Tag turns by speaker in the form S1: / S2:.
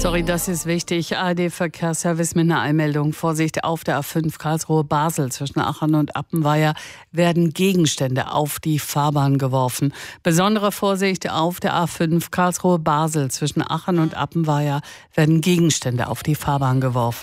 S1: Sorry, das ist wichtig. ARD-Verkehrsservice mit einer Einmeldung. Vorsicht, auf der A5 Karlsruhe-Basel zwischen Aachen und Appenweier werden Gegenstände auf die Fahrbahn geworfen. Besondere Vorsicht, auf der A5 Karlsruhe-Basel zwischen Aachen und Appenweier werden Gegenstände auf die Fahrbahn geworfen.